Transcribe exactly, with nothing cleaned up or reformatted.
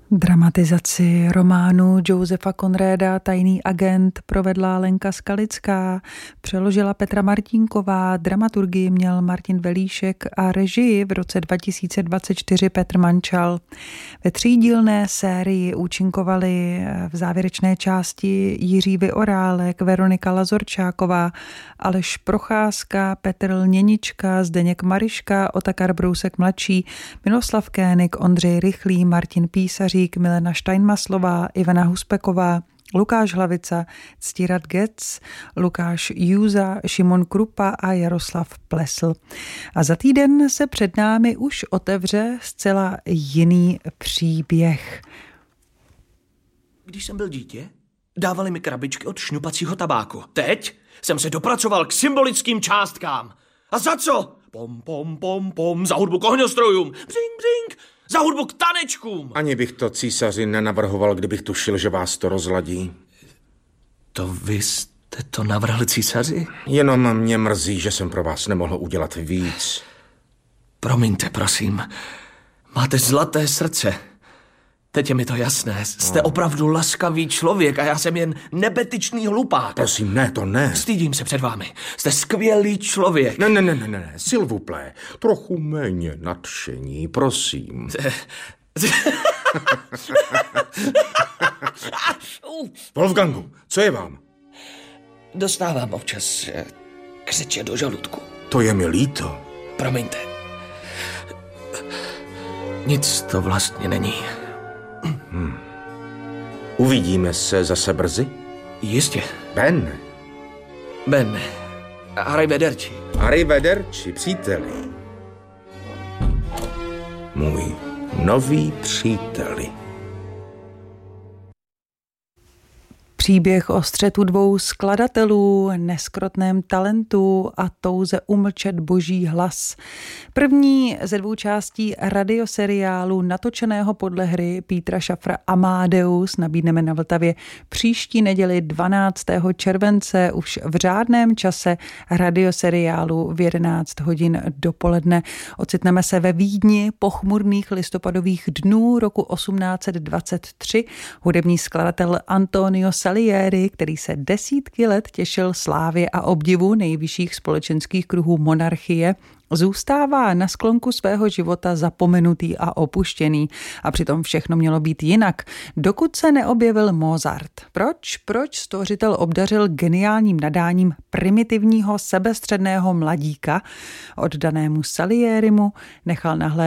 Dramatizaci románu Josefa Conrada Tajný agent provedla Lenka Skalická, přeložila Petra Martínková, dramaturgii měl Martin Velíšek a režii v roce dva tisíce dvacet čtyři Petr Mančal. Ve třídílné sérii účinkovali v závěrečné části Jiří Vyorálek, Veronika Lazorčáková, Aleš Procházka, Petr Lněnička, Zdeněk Mariška, Otakar Brousek mladší, Miloslav Kénik, Ondřej Rychlý, Martin Písařík, Milena Steinmaslová, Ivana Huspeková, Lukáš Hlavica, Ctirad Gec, Lukáš Júza, Šimon Krupa a Jaroslav Plesl. A za týden se před námi už otevře zcela jiný příběh. Když jsem byl dítě, dávali mi krabičky od šňupacího tabáku. Teď jsem se dopracoval k symbolickým částkám. A za co? Pom, pom, pom, pom, za hudbu k ohňostrojům. Břink, břink, za hudbu k tanečkům. Ani bych to císaři nenavrhoval, kdybych tušil, že vás to rozladí. To vy jste to navrhli císaři? Jenom mě mrzí, že jsem pro vás nemohl udělat víc. Promiňte, prosím. Máte zlaté srdce. Teď je mi to jasné. Jste opravdu laskavý člověk a já jsem jen nebetyčný hlupák. Prosím, ne, to ne. Stydím se před vámi. Jste skvělý člověk. Ne, ne, ne, ne, ne, silvuplé. Trochu méně nadšení, prosím. Wolfgangu, co je vám? Dostávám občas křeče do žaludku. To je mi líto. Promiňte. Nic to vlastně není. Hmm. Uvidíme se zase brzy? Jistě. Ben. Ben. Arrivederci. Arrivederci, příteli. Můj nový příteli. Příběh o střetu dvou skladatelů, neskrotném talentu a touze umlčet boží hlas. První ze dvou částí radioseriálu natočeného podle hry Petra Schaffera Amadeus nabídneme na Vltavě příští neděli dvanáctého července už v řádném čase radioseriálu v jedenáct hodin dopoledne. Ocitneme se ve Vídni pochmurných listopadových dnů roku osmnáct dvacet tři. Hudební skladatel Antonio Salieri, který se desítky let těšil slávě a obdivu nejvyšších společenských kruhů monarchie, zůstává na sklonku svého života zapomenutý a opuštěný. A přitom všechno mělo být jinak, dokud se neobjevil Mozart. Proč? Proč stvořitel obdařil geniálním nadáním primitivního sebestředného mladíka, oddanému Salierimu, nechal nahlédnout